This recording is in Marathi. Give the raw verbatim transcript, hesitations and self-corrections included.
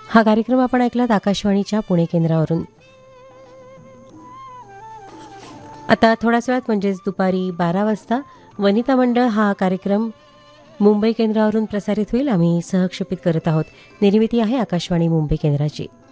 हा कार्यक्रम आपण ऐकलात आकाशवाणीच्या पुणे केंद्रावरून. आता थोड्याच वेळात म्हणजेच दुपारी बारा वाजता वनिता मंडळ हा कार्यक्रम मुंबई केंद्रावरून प्रसारित होईल. आम्ही सहक्षेपित करत आहोत. निर्मिती आहे आकाशवाणी मुंबई केंद्राची.